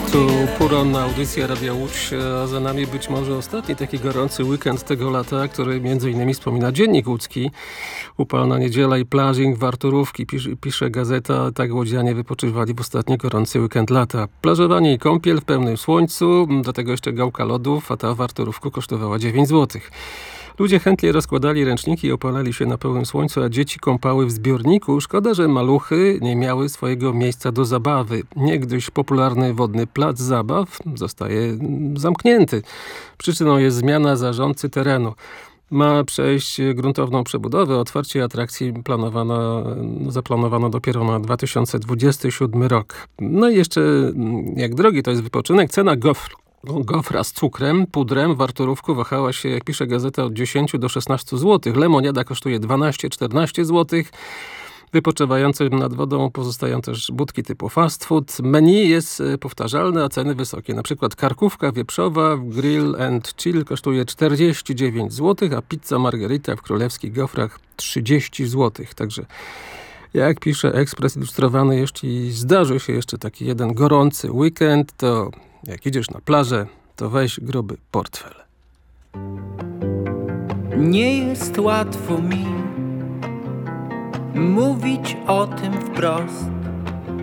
Tu poranna audycja Radia Łódź, a za nami być może ostatni taki gorący weekend tego lata, który między innymi wspomina Dziennik Łódzki. Upalna niedziela i plażing Warturówki, pisze gazeta, tak łodzianie wypoczywali w ostatni gorący weekend lata. Plażowanie i kąpiel w pełnym słońcu, do tego jeszcze gałka lodów, a ta w Warturówku kosztowała 9 zł. Ludzie chętnie rozkładali ręczniki i opalali się na pełnym słońcu, a dzieci kąpały w zbiorniku. Szkoda, że maluchy nie miały swojego miejsca do zabawy. Niegdyś popularny wodny plac zabaw zostaje zamknięty. Przyczyną jest zmiana zarządcy terenu. Ma przejść gruntowną przebudowę. Otwarcie atrakcji zaplanowano dopiero na 2027 rok. No i jeszcze, jak drogi to jest wypoczynek, cena gofra z cukrem, pudrem w Warturówku wahała się, jak pisze gazeta, od 10 do 16 zł. Lemoniada kosztuje 12-14 zł. Wypoczywającym nad wodą pozostają też budki typu fast food. Menu jest powtarzalne, a ceny wysokie. Na przykład karkówka wieprzowa w Grill and Chill kosztuje 49 zł, a pizza margherita w królewskich gofrach 30 zł. Także jak pisze Ekspres Ilustrowany, jeśli zdarzy się jeszcze taki jeden gorący weekend, to jak idziesz na plażę, to weź gruby portfel. Nie jest łatwo mi mówić o tym wprost.